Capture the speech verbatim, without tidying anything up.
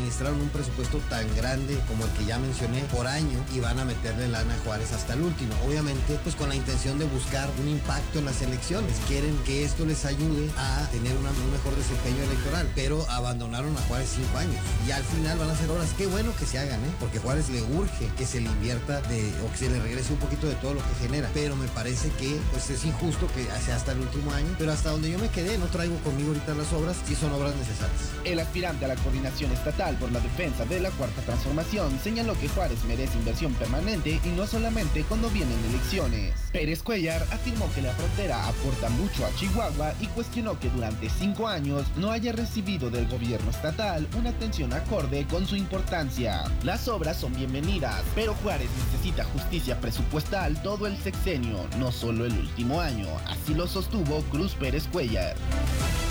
administraron un presupuesto tan grande como el que ya mencioné por año y van a meterle lana a Juárez hasta el último. Obviamente, pues con la intención de buscar un impacto en las elecciones. Quieren que esto les ayude a tener una, un mejor desempeño electoral, pero abandonaron a Juárez cinco años y al final van a hacer horas. Qué bueno que se hagan, ¿eh? Porque Juárez le urge que se le invierta de, o que se le regrese un poquito de todo lo que genera, pero me parece que pues es injusto que sea hasta el último año, pero hasta donde yo me quedé, no traigo conmigo ahorita las obras, sí son obras necesarias. El aspirante a la coordinación estatal por la defensa de la Cuarta Transformación señaló que Juárez merece inversión permanente y no solamente cuando vienen elecciones. Pérez Cuéllar afirmó que la frontera aporta mucho a Chihuahua y cuestionó que durante cinco años no haya recibido del gobierno estatal una atención acorde con su importancia. Las obras son bienvenidas, pero Juárez necesita justicia presupuestal todo el sexenio, no solo el último año, así lo sostuvo Cruz Pérez Cuéllar.